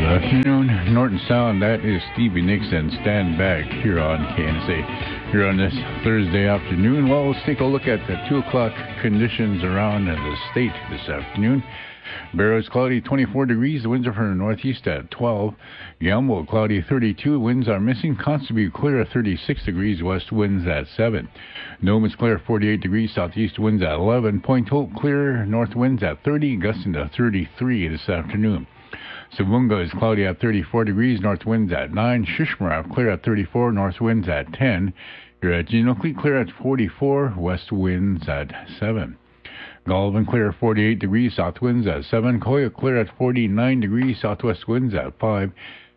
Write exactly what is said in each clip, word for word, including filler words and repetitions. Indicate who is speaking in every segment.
Speaker 1: afternoon, Norton Sound. That is Stevie Nicks and Stand Back here on K N S A. Here on this Thursday afternoon, well, let's take a look at the two o'clock conditions around the state this afternoon. Barrows cloudy, twenty-four degrees. The winds are from the northeast at twelve. Gambell cloudy, thirty-two. Winds are missing. Constable clear at thirty-six degrees. West winds at seven. Nome is clear, forty-eight degrees. Southeast winds at eleven. Point Hope clear. North winds at thirty. Gusting to thirty-three this afternoon. Savunga is cloudy at thirty-four degrees. North winds at nine. Shishmaref clear at thirty-four. North winds at ten. You're at Genoclete clear at forty-four. West winds at seven. Galvin clear forty-eight degrees, south winds at seven. Koya clear at forty-nine degrees, southwest winds at five.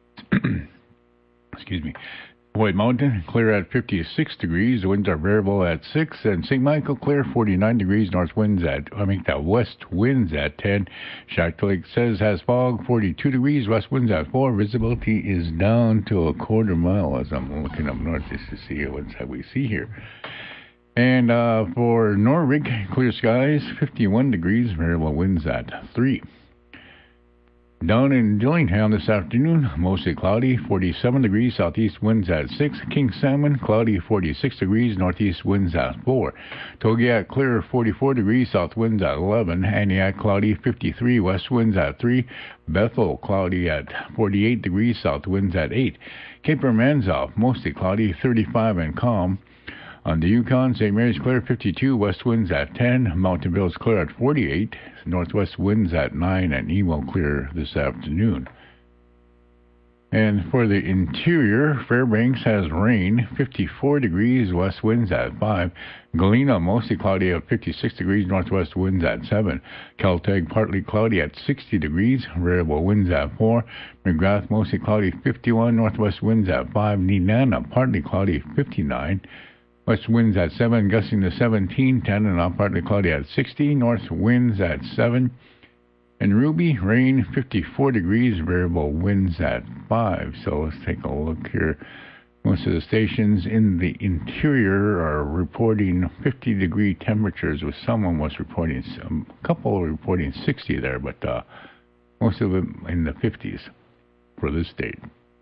Speaker 1: Excuse me. White Mountain clear at fifty-six degrees, the winds are variable at six. And Saint Michael clear forty-nine degrees, north winds at, I mean, that west winds at ten. Shack Lake says has fog, forty-two degrees, west winds at four. Visibility is down to a quarter mile as I'm looking up north just to see what we see here. And uh, for Norwich, clear skies, fifty-one degrees, variable winds at three. Down in Dillingham this afternoon, mostly cloudy, forty-seven degrees, southeast winds at six. King Salmon, cloudy, forty-six degrees, northeast winds at four. Togiak, clear, forty-four degrees, south winds at eleven. Aniak, cloudy, fifty-three, west winds at three. Bethel, cloudy at forty-eight degrees, south winds at eight. Cape Manzoff, mostly cloudy, thirty-five and calm. On the Yukon, Saint Mary's clear, fifty-two, west winds at ten. Mountain Ville's clear at forty-eight, northwest winds at nine, and Emo clear this afternoon. And for the interior, Fairbanks has rain, fifty-four degrees, west winds at five. Galena, mostly cloudy at fifty-six degrees, northwest winds at seven. Caltech, partly cloudy at sixty degrees, variable winds at four. McGrath, mostly cloudy, fifty-one, northwest winds at five. Nenana, partly cloudy, fifty-nine. West winds at seven, gusting to seventeen, ten, and now partly cloudy at sixty. North winds at seven. And Ruby, rain, fifty-four degrees, variable winds at five. So let's take a look here. Most of the stations in the interior are reporting fifty-degree temperatures, with someone was reporting, some, a couple are reporting sixty there, but uh, most of them in the fifties for this state.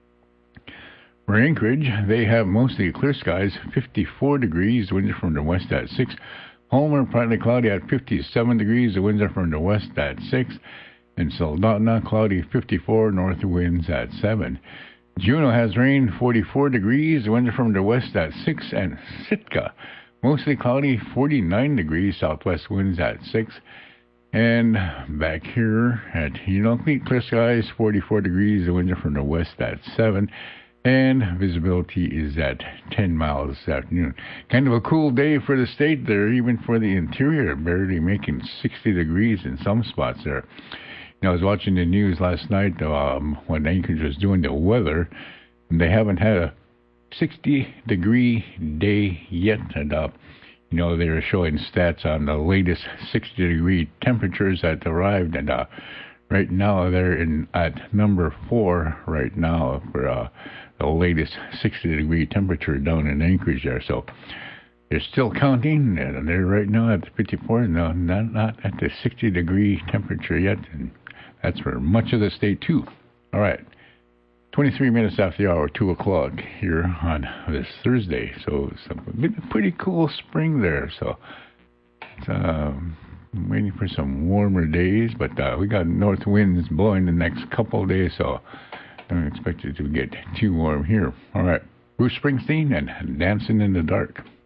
Speaker 1: For Anchorage, they have mostly clear skies, fifty-four degrees, winds are from the west at six. Homer, partly cloudy at fifty-seven degrees, the winds are from the west at six. And Soldotna, cloudy, fifty-four, north winds at seven. Juneau has rain, forty-four degrees, the winds are from the west at six. And Sitka, mostly cloudy, forty-nine degrees, southwest winds at six. And back here at Unalakleet, clear skies, forty-four degrees, the winds are from the west at seven. And visibility is at ten miles this afternoon. Kind of a cool day for the state there, even for the interior, barely making sixty degrees in some spots there. You know, I was watching the news last night um, when Anchorage was doing the weather, and they haven't had a sixty-degree day yet. And, uh, you know, they were showing stats on the latest sixty-degree temperatures that arrived, and uh, right now they're in at number four right now for uh, the latest sixty-degree temperature down in Anchorage there. So they're still counting, and they're right now at fifty-four. No, not, not at the sixty-degree temperature yet, and that's for much of the state, too. All right, twenty-three minutes after the hour, two o'clock here on this Thursday. So it's a pretty cool spring there. So it's um, waiting for some warmer days, but uh, we got north winds blowing the next couple of days, so I don't expect it to get too warm here. All right, Bruce Springsteen and Dancing in the Dark.